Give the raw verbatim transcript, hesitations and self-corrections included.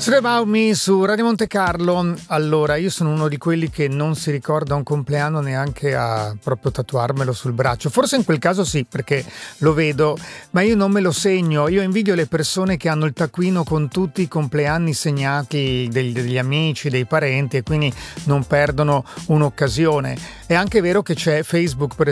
What's About Me su Radio Monte Carlo. Allora, io sono uno di quelli che non si ricorda un compleanno neanche a proprio tatuarmelo sul braccio. Forse in quel caso sì, perché lo vedo, ma io non me lo segno. Io invidio le persone che hanno il taccuino con tutti i compleanni segnati degli, degli amici, dei parenti, e quindi non perdono un'occasione. È anche vero che c'è Facebook, per